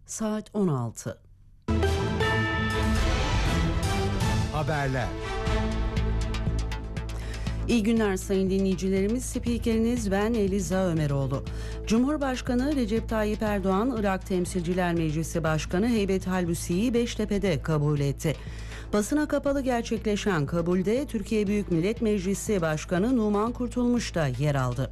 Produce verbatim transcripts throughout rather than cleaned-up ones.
Saat on altı. Haberler. İyi günler sayın dinleyicilerimiz. Spikeriniz ben Eliza Ömeroğlu. Cumhurbaşkanı Recep Tayyip Erdoğan, Irak Temsilciler Meclisi Başkanı Heybet Halbusi'yi Beştepe'de kabul etti. Basına kapalı gerçekleşen kabulde Türkiye Büyük Millet Meclisi Başkanı Numan Kurtulmuş da yer aldı.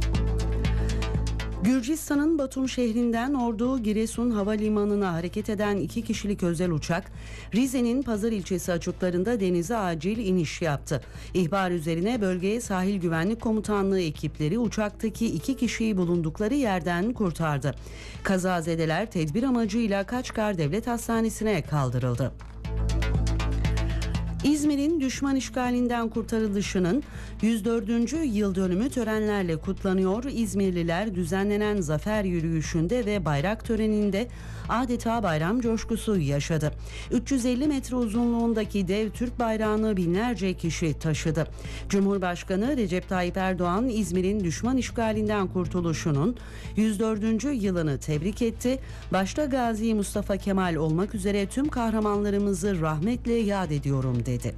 Gürcistan'ın Batum şehrinden Ordu Giresun Havalimanı'na hareket eden iki kişilik özel uçak, Rize'nin Pazar ilçesi açıklarında denize acil iniş yaptı. İhbar üzerine bölgeye Sahil Güvenlik Komutanlığı ekipleri uçaktaki iki kişiyi bulundukları yerden kurtardı. Kazazedeler tedbir amacıyla Kaçkar Devlet Hastanesi'ne kaldırıldı. İzmir'in düşman işgalinden kurtarılışının yüz dördüncü yıl dönümü törenlerle kutlanıyor. İzmirliler düzenlenen zafer yürüyüşünde ve bayrak töreninde adeta bayram coşkusu yaşadı. üç yüz elli metre uzunluğundaki dev Türk bayrağını binlerce kişi taşıdı. Cumhurbaşkanı Recep Tayyip Erdoğan, İzmir'in düşman işgalinden kurtuluşunun yüz dördüncü yılını tebrik etti. Başta Gazi Mustafa Kemal olmak üzere tüm kahramanlarımızı rahmetle yad ediyorum dedi. dedi.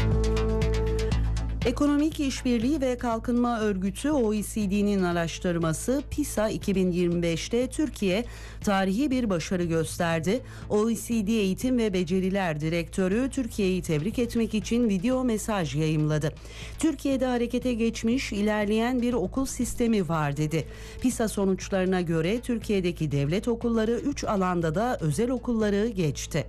Ekonomik İşbirliği ve Kalkınma Örgütü O E C D'nin araştırması PISA iki bin yirmi beşte Türkiye tarihi bir başarı gösterdi. O E C D Eğitim ve Beceriler Direktörü Türkiye'yi tebrik etmek için video mesaj yayımladı. Türkiye'de harekete geçmiş, ilerleyen bir okul sistemi var dedi. PISA sonuçlarına göre Türkiye'deki devlet okulları üç alanda da özel okulları geçti.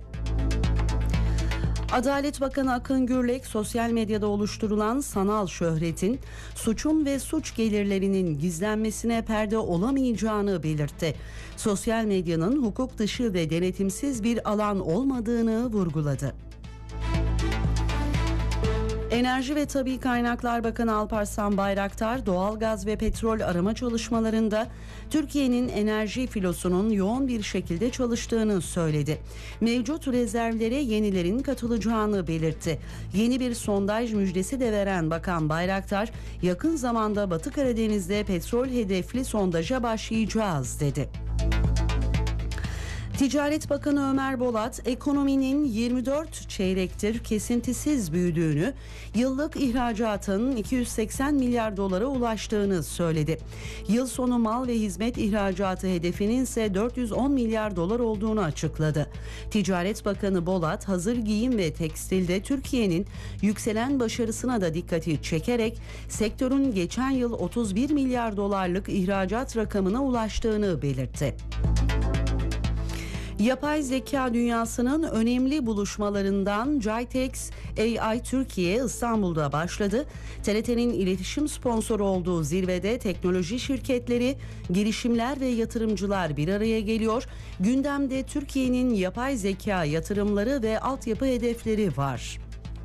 Adalet Bakanı Akın Gürlek, sosyal medyada oluşturulan sanal şöhretin suçun ve suç gelirlerinin gizlenmesine perde olamayacağını belirtti. Sosyal medyanın hukuk dışı ve denetimsiz bir alan olmadığını vurguladı. Enerji ve Tabii Kaynaklar Bakanı Alparslan Bayraktar, doğalgaz ve petrol arama çalışmalarında Türkiye'nin enerji filosunun yoğun bir şekilde çalıştığını söyledi. Mevcut rezervlere yenilerin katılacağını belirtti. Yeni bir sondaj müjdesi de veren Bakan Bayraktar, yakın zamanda Batı Karadeniz'de petrol hedefli sondaja başlayacağız dedi. Ticaret Bakanı Ömer Bolat, ekonominin yirmi dört çeyrektir kesintisiz büyüdüğünü, yıllık ihracatın iki yüz seksen milyar dolara ulaştığını söyledi. Yıl sonu mal ve hizmet ihracatı hedefinin ise dört yüz on milyar dolar olduğunu açıkladı. Ticaret Bakanı Bolat, hazır giyim ve tekstilde Türkiye'nin yükselen başarısına da dikkati çekerek sektörün geçen yıl otuz bir milyar dolarlık ihracat rakamına ulaştığını belirtti. Yapay zeka dünyasının önemli buluşmalarından GITEX A I Türkiye İstanbul'da başladı. T R T'nin iletişim sponsoru olduğu zirvede teknoloji şirketleri, girişimler ve yatırımcılar bir araya geliyor. Gündemde Türkiye'nin yapay zeka yatırımları ve altyapı hedefleri var.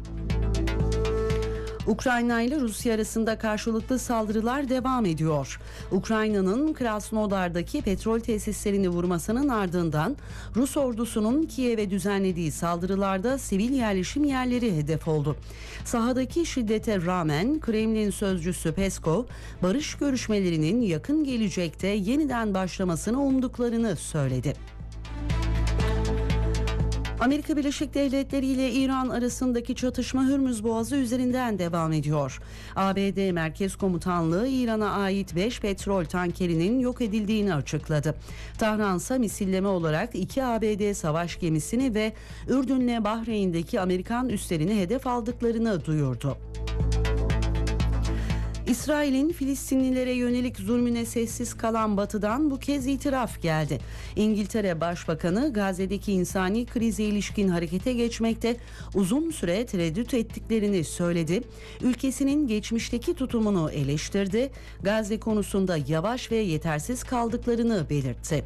Ukrayna ile Rusya arasında karşılıklı saldırılar devam ediyor. Ukrayna'nın Krasnodar'daki petrol tesislerini vurmasının ardından Rus ordusunun Kiev'e düzenlediği saldırılarda sivil yerleşim yerleri hedef oldu. Sahadaki şiddete rağmen Kremlin sözcüsü Peskov, barış görüşmelerinin yakın gelecekte yeniden başlamasını umduklarını söyledi. Amerika Birleşik Devletleri ile İran arasındaki çatışma Hürmüz Boğazı üzerinden devam ediyor. A B D Merkez Komutanlığı İran'a ait beş petrol tankerinin yok edildiğini açıkladı. Tahran ise misilleme olarak iki A B D savaş gemisini ve Ürdün'le Bahreyn'deki Amerikan üslerini hedef aldıklarını duyurdu. İsrail'in Filistinlilere yönelik zulmüne sessiz kalan Batı'dan bu kez itiraf geldi. İngiltere Başbakanı, Gazze'deki insani krize ilişkin harekete geçmekte uzun süre tereddüt ettiklerini söyledi. Ülkesinin geçmişteki tutumunu eleştirdi. Gazze konusunda yavaş ve yetersiz kaldıklarını belirtti.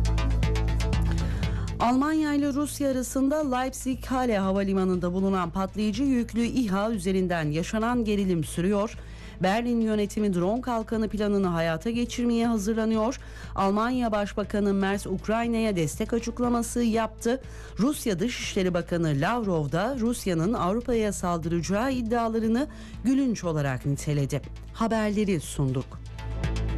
Almanya ile Rusya arasında Leipzig-Halle havalimanında bulunan patlayıcı yüklü İHA üzerinden yaşanan gerilim sürüyor. Berlin yönetimi drone kalkanı planını hayata geçirmeye hazırlanıyor. Almanya Başbakanı Merz Ukrayna'ya destek açıklaması yaptı. Rusya Dışişleri Bakanı Lavrov da Rusya'nın Avrupa'ya saldıracağı iddialarını gülünç olarak niteledi. Haberleri sunduk.